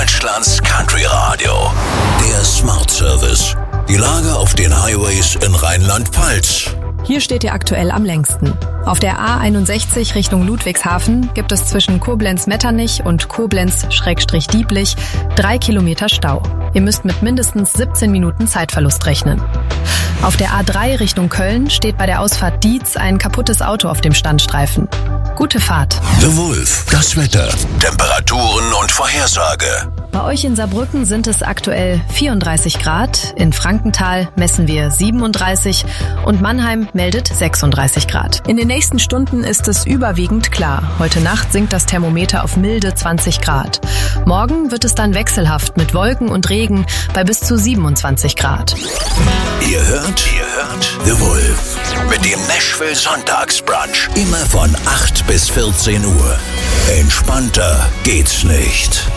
Deutschlands Country Radio. Der Smart Service. Die Lage auf den Highways in Rheinland-Pfalz. Hier steht ihr aktuell am längsten. Auf der A61 Richtung Ludwigshafen gibt es zwischen Koblenz-Metternich und Koblenz-Dieblich 3 Kilometer Stau. Ihr müsst mit mindestens 17 Minuten Zeitverlust rechnen. Auf der A3 Richtung Köln steht bei der Ausfahrt Dietz ein kaputtes Auto auf dem Standstreifen. Gute Fahrt. The Wolf, das Wetter, Temperaturen und Vorhersage. Bei euch in Saarbrücken sind es aktuell 34 Grad, in Frankenthal messen wir 37 und Mannheim meldet 36 Grad. In den nächsten Stunden ist es überwiegend klar. Heute Nacht sinkt das Thermometer auf milde 20 Grad. Morgen wird es dann wechselhaft mit Wolken und Regen bei bis zu 27 Grad. Ihr hört The Wolf mit dem Nashville Sonntagsbrunch. Immer von 8 bis 14 Uhr. Entspannter geht's nicht.